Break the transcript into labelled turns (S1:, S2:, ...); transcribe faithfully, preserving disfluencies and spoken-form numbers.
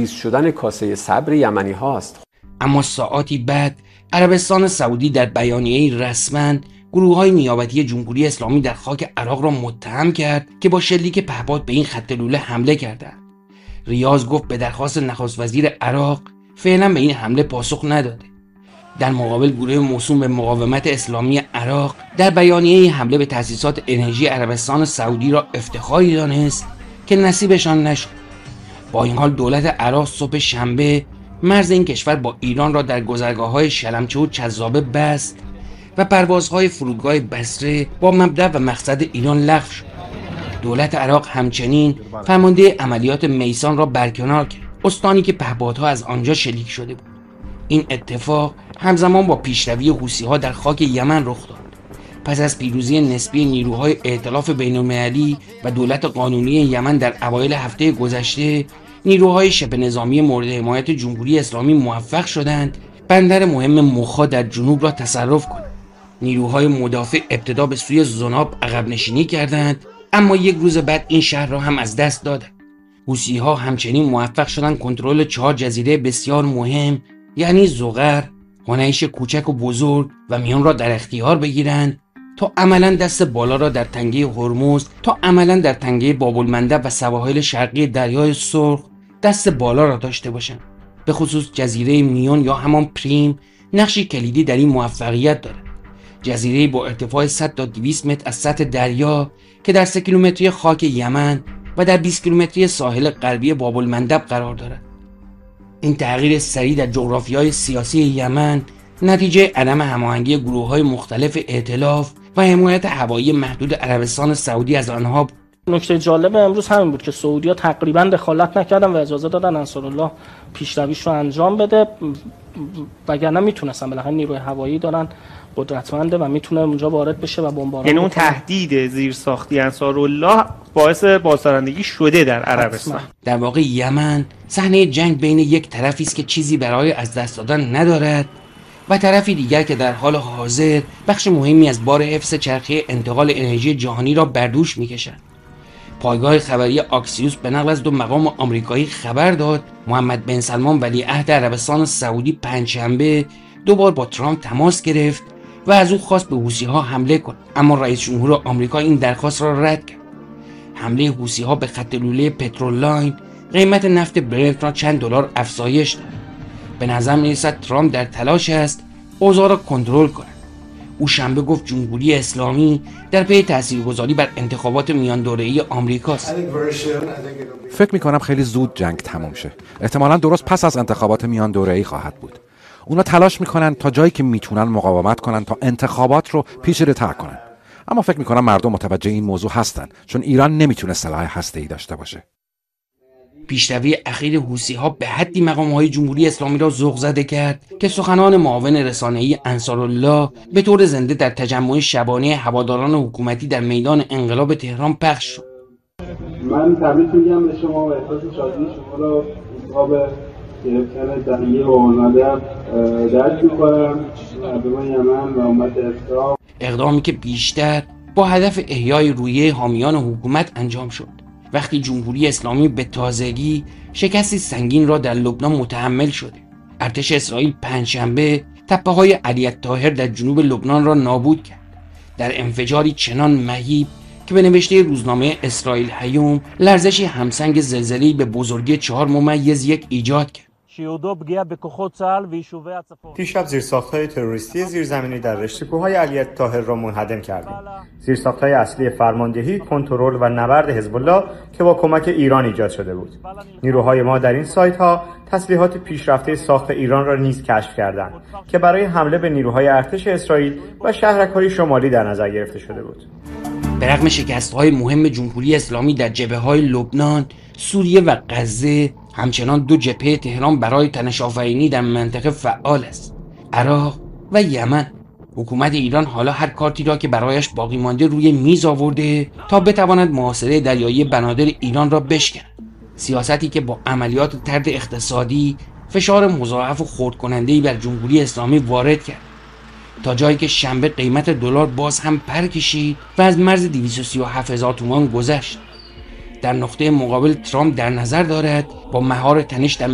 S1: تیز شدن کاسه صبر یمنی هاست.
S2: اما ساعاتی بعد عربستان سعودی در بیانیه‌ای رسما گروه‌های نیابتی جمهوری اسلامی در خاک عراق را متهم کرد که با شلیک پهپاد به این خط لوله حمله کردند. ریاض گفت به درخواست نخست وزیر عراق فعلا به این حمله پاسخ نداده. در مقابل گروه موسوم به مقاومت اسلامی عراق در بیانیه حمله به تأسیسات انرژی عربستان سعودی را افتخاری دانست که نصیبشان نشد. با این حال دولت عراق صبح شنبه مرز این کشور با ایران را در گذرگاه‌های شلمچه و چذابه بست و پروازهای فرودگاه بصره با مبدأ و مقصد ایران لغو شد. دولت عراق همچنین فرمانده عملیات میسان را برکنار کرد، استانی که پهپادها از آنجا شلیک شده بود. این اتفاق همزمان با پیشروی حوثی‌ها در خاک یمن رخ داد. پس از پیروزی نسبی نیروهای ائتلاف بین‌المللی و دولت قانونی یمن در اوایل هفته گذشته، نیروهای شبه نظامی مورد حمایت جمهوری اسلامی موفق شدند بندر مهم مخا در جنوب را تصرف کنند. نیروهای مدافع ابتدا به سوی زناب عقب نشینی کردند، اما یک روز بعد این شهر را هم از دست دادند. حوثی‌ها همچنین موفق شدند کنترل چهار جزیره بسیار مهم یعنی زغر، هنیش کوچک و بزرگ و میان را در اختیار بگیرند تا عملاً دست بالا را در تنگه هرمز تا عملاً در تنگه باب‌المندب و سواحل شرقی دریای سرخ دست بالا را داشته باشند. به خصوص جزیره میون یا همان پریم نقشی کلیدی در این موفقیت دارد. جزیره با ارتفاع صد تا دویست متر از سطح دریا که در سه کیلومتری خاک یمن و در بیست کیلومتری ساحل غربی باب‌المندب قرار دارد. این تغییر سریع در جغرافیای سیاسی یمن نتیجه عدم هماهنگی گروه‌های مختلف ائتلاف و حمایت هوایی محدود عربستان سعودی از آنها بود.
S3: نکته جالب امروز همین بود که سعودی‌ها تقریبا دخالت نکردن و اجازه دادن انصارالله پیشرویش رو انجام بده، وگرنه میتونستن. بالاخره نیروی هوایی دارن قدرتمنده و میتونه اونجا وارد بشه و بمباران.
S4: یعنی اون تهدید زیرساختی انصارالله باعث بازدارندگی شده در عربستان.
S2: در واقع یمن صحنه جنگ بین یک طرفی است که چیزی برای از دست دادن ندارد و طرفی دیگر که در حال حاضر بخش مهمی از بار حفظ چرخه انتقال انرژی جهانی را بر دوش می‌کشد. پایگاه خبری آکسیوس به نقل از دو مقام آمریکایی خبر داد محمد بن سلمان ولیعهد عربستان سعودی پنجشنبه دو بار با ترامپ تماس گرفت و از او خواست به حوثی‌ها حمله کند، اما رئیس جمهور آمریکا این درخواست را رد کرد. حمله حوثی‌ها به خط لوله پترول لاین قیمت نفت برنت را چند دلار افزایش داد. به نظر می‌رسد ترامپ در تلاش است اوضاع را کنترل کند. او شنبه گفت جمهوری اسلامی در پی تاثیرگذاری بر انتخابات میان دوره‌ای آمریکاست.
S5: فکر می‌کنم خیلی زود جنگ تموم شه. احتمالاً درست پس از انتخابات میان دوره‌ای خواهد بود. اونا تلاش میکنن تا جایی که میتونن مقاومت کنن تا انتخابات رو پیچیده‌تر کنن. اما فکر میکنم مردم متوجه این موضوع هستن، چون ایران نمیتونه سلاح هسته‌ای داشته باشه.
S2: پیشروی اخیر حوثی‌ها به حدی مقام‌های جمهوری اسلامی را ذوق زده کرد که سخنان معاون رسانه‌ای انصارالله به طور زنده در تجمع شبانه هواداران حکومتی در میدان انقلاب تهران پخش شد.
S6: من تبریک میگم به شما و احساس شادی شما را انتخاب گرفتن تغییر و آمدن درک می‌کنم به من یمن و امت اسلام.
S2: اقدامی که بیشتر با هدف احیای روحیه حامیان حکومت انجام شد وقتی جمهوری اسلامی به تازگی شکستی سنگین را در لبنان متحمل شده. ارتش اسرائیل پنجشنبه تپه‌های علی الطاهر در جنوب لبنان را نابود کرد در انفجاری چنان مهیب که به نوشته روزنامه اسرائیل هیوم لرزشی همسنگ زلزله‌ای به بزرگی چهار ممیز یک ایجاد کرد.
S7: دیشب زیرساخت‌های تروریستی زیرزمینی در رشته کوههای علی الطاهر را منهدم کردیم. زیرساخت‌های اصلی فرماندهی، کنترل و نبرد حزب الله که با کمک ایران ایجاد شده بود. نیروهای ما در این سایت‌ها تسلیحات پیشرفته ساخت ایران را نیز کشف کردند که برای حمله به نیروهای ارتش اسرائیل و شهرک‌های شمالی در نظر گرفته شده بود.
S2: به رغم شکست‌های مهم جمهوری اسلامی در جبهه‌های لبنان، سوریه و غزه، همچنان دو جبهه تهران برای تنش‌آفرینی در منطقه فعال است. عراق و یمن. حکومت ایران حالا هر کارتی را که برایش باقی مانده روی میز آورده تا بتواند محاصره دریایی بنادر ایران را بشکند. سیاستی که با عملیات طرد اقتصادی فشار مضاعف و خرد کننده‌ای بر جمهوری اسلامی وارد کرد تا جایی که شنبه قیمت دلار باز هم پر کشید و از مرز دویست و سی و هفت هزار تومان گذشت. در نقطه مقابل ترامپ در نظر دارد با مهار تنش در